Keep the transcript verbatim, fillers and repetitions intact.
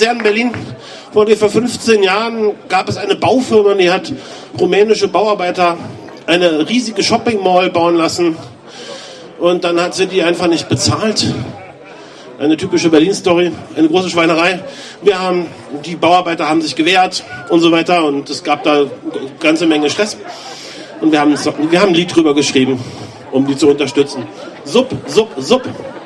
erklären. In Berlin vor ungefähr fünfzehn Jahren gab es eine Baufirma, die hat rumänische Bauarbeiter eine riesige Shopping Mall bauen lassen. Und dann hat sie die einfach nicht bezahlt. Eine typische Berlin-Story, eine große Schweinerei. Wir haben, die Bauarbeiter haben sich gewehrt und so weiter und es gab da eine ganze Menge Stress. Und wir haben, wir haben ein Lied drüber geschrieben, um die zu unterstützen. Sub, sub, sub.